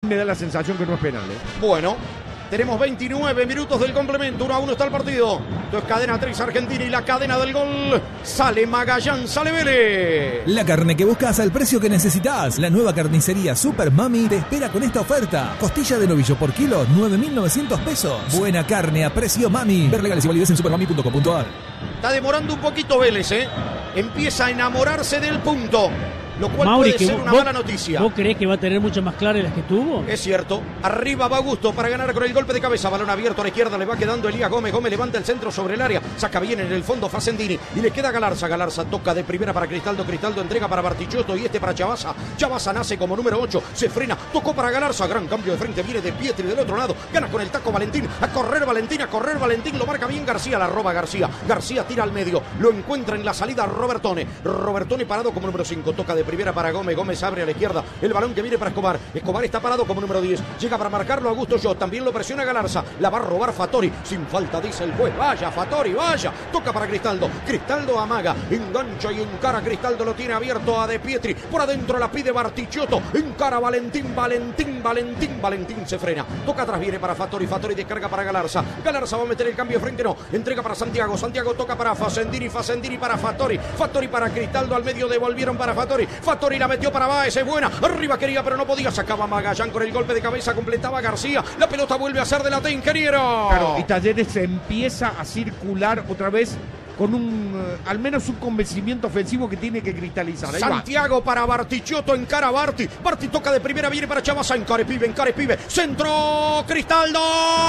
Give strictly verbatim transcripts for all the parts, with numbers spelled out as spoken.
me da la sensación que no es penal, ¿eh? Bueno, tenemos veintinueve minutos del complemento, uno a uno está el partido. Esto es Cadena tres Argentina y la cadena del gol. Sale Magallán, sale Vélez. La carne que buscas al precio que necesitas. La nueva carnicería Super Mami te espera con esta oferta. Costilla de novillo por kilo, nueve mil novecientos pesos. Buena carne a precio Mami. Ver legales y validez en supermami punto com punto a r. Está demorando un poquito Vélez, ¿eh? Empieza a enamorarse del punto, lo cual Mauri, puede ser vos, una mala noticia. ¿Vos creés que va a tener mucho más claras las que tuvo? Es cierto. Arriba va Augusto para ganar con el golpe de cabeza. Balón abierto a la izquierda. Le va quedando Elías Gómez. Gómez levanta el centro sobre el área. Saca bien en el fondo Facendini. Y le queda Galarza. Galarza toca de primera para Cristaldo. Cristaldo entrega para Bartichotto. Y este para Chavasa. Chavasa nace como número ocho. Se frena. Tocó para Galarza. Gran cambio de frente. Viene de Pietri del otro lado. Gana con el taco Valentín. A correr Valentín. A correr Valentín. Lo marca bien García. La roba García. García tira al medio. Lo encuentra en la salida Robertone. Robertone parado como número cinco. Toca de primera para Gómez. Gómez abre a la izquierda, el balón que viene para Escobar. Escobar está parado como número diez, llega para marcarlo Augusto Yo, también lo presiona Galarza, la va a robar Fattori, sin falta dice el juez, vaya Fattori, vaya, toca para Cristaldo, Cristaldo amaga, engancha y encara, Cristaldo lo tiene abierto a De Pietri, por adentro la pide Bartichotto, encara Valentín, Valentín, Valentín, Valentín se frena, toca atrás, viene para Fattori, Fattori descarga para Galarza, Galarza va a meter el cambio de frente, no, entrega para Santiago, Santiago toca para Facendini, Facendini para Fattori, Fattori para Cristaldo, al medio devolvieron para Fattori, Fattori la metió para Báez, es buena, arriba quería pero no podía, sacaba Magallán con el golpe de cabeza, completaba García, la pelota vuelve a ser de la T, Ingeniero. Claro, y Talleres se empieza a circular otra vez con un, uh, al menos un convencimiento ofensivo que tiene que cristalizar. Ahí Santiago va. para Bartichotto, encara a Barti, Barti toca de primera, viene para Chavasa, encare pibe, encare pibe, centro, Cristaldo,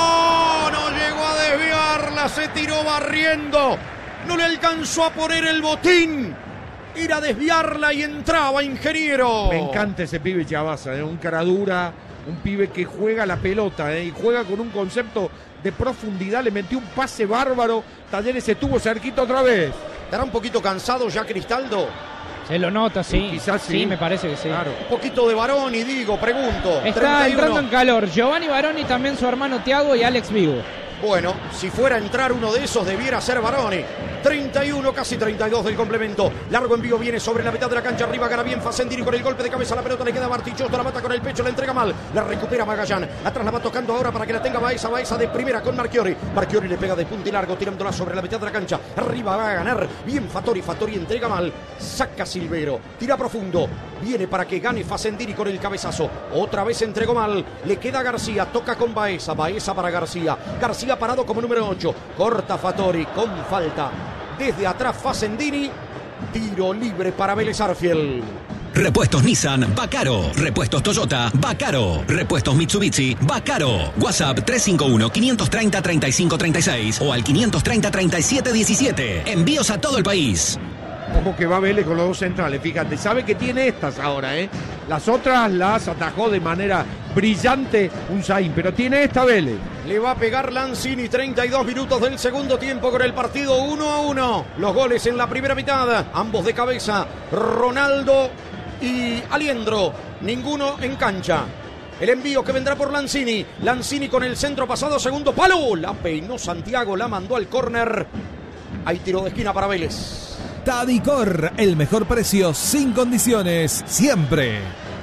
no llegó a desviarla, se tiró barriendo, no le alcanzó a poner el botín. Ir a desviarla y entraba Ingeniero. Me encanta ese pibe Chavasa, ¿eh? Un cara dura, un pibe que juega la pelota, ¿eh? Y juega con un concepto de profundidad, le metió un pase bárbaro, Talleres estuvo cerquita otra vez. ¿Estará un poquito cansado ya Cristaldo? Se lo nota, sí. Y quizás sí. Sí, me parece que sí. Claro. Un poquito de Baroni, digo, pregunto. Está treinta y uno. entrando en calor Giovanni Baroni, también su hermano Thiago y Alex Vigo. Bueno, si fuera a entrar uno de esos, debiera ser Baroni. treinta y uno, casi treinta y dos del complemento. Largo envío viene sobre la mitad de la cancha. Arriba gana bien Facendini con el golpe de cabeza. La pelota le queda a Bartichotto. La mata con el pecho, la entrega mal. La recupera Magallán. Atrás la va tocando ahora para que la tenga Baeza. Baeza de primera con Marchiori. Marchiori le pega de punta y largo, tirándola sobre la mitad de la cancha. Arriba va a ganar bien Fattori. Fattori entrega mal. Saca Silvero. Tira profundo. Viene para que gane Facendini con el cabezazo. Otra vez entregó mal. Le queda García. Toca con Baeza. Baeza para García. García parado como número ocho. Corta Fattori con falta. Desde atrás Facendini. Tiro libre para Vélez Arfiel. Repuestos Nissan, va caro. Repuestos Toyota, va caro. Repuestos Mitsubishi, va caro. WhatsApp tres cinco uno, cinco tres cero, tres cinco tres seis o al quinientos treinta, treinta y siete diecisiete. Envíos a todo el país. Ojo que va Vélez con los dos centrales, fíjate, sabe que tiene estas ahora, ¿eh? Las otras las atajó de manera brillante Unzaín, pero tiene esta Vélez. Le va a pegar Lanzini, treinta y dos minutos del segundo tiempo con el partido uno a uno. Los goles en la primera mitad, ambos de cabeza, Ronaldo y Aliendro, ninguno en cancha. El envío que vendrá por Lanzini, Lanzini con el centro pasado, segundo palo, la peinó Santiago, la mandó al córner. Hay tiro de esquina para Vélez. Tadicor, el mejor precio sin condiciones, siempre.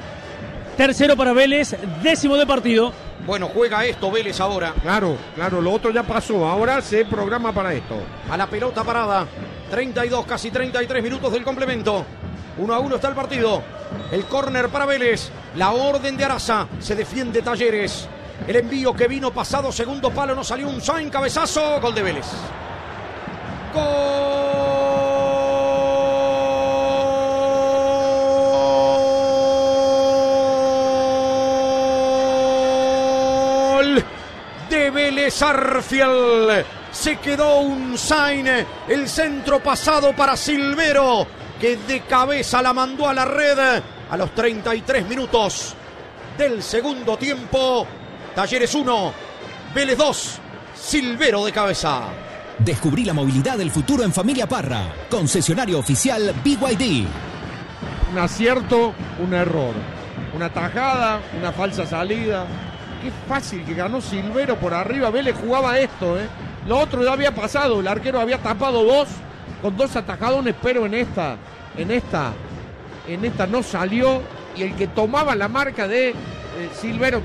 Tercero para Vélez, décimo de partido. Bueno, juega esto Vélez ahora. Claro, claro, lo otro ya pasó, ahora se programa para esto. A la pelota parada, treinta y dos, casi treinta y tres minutos del complemento. uno a uno está el partido. El córner para Vélez, la orden de Araza, se defiende Talleres. El envío que vino pasado, segundo palo, no salió un Sain, cabezazo, gol de Vélez. Gol de Vélez Arfiel. Se quedó un Sain, el centro pasado para Silvero, que de cabeza la mandó a la red a los treinta y tres minutos del segundo tiempo. Talleres uno, Vélez dos, Silvero de cabeza. Descubrí la movilidad del futuro en Familia Parra. Concesionario oficial B Y D. Un acierto, un error. Una tajada, una falsa salida. Qué fácil que ganó Silvero por arriba. Vélez jugaba esto, ¿eh? Lo otro ya había pasado. El arquero había tapado dos con dos atajadones, pero en esta, en esta, en esta no salió. Y el que tomaba la marca de eh, Silvero